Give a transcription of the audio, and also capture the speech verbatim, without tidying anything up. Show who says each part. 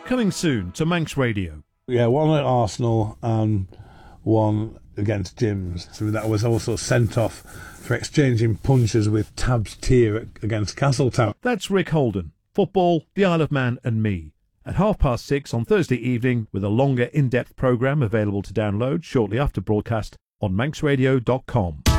Speaker 1: Coming soon to Manx Radio.
Speaker 2: Yeah, one at Arsenal and one against Jim's. So that was also sent off for exchanging punches with Tabs Tier against Castletown.
Speaker 1: That's Rick Holden. Football, the Isle of Man and me. At half past six on Thursday evening with a longer in-depth programme available to download shortly after broadcast on manx radio dot com.